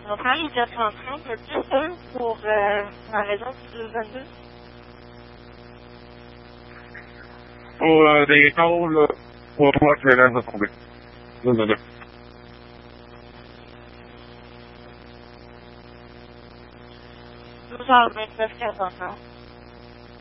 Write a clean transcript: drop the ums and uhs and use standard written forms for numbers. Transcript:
Mon frère, il était en train de plus eux pour la raison du 222. Pour des calls, pour moi, je les laisse tomber. Désolé. H29 40 ans.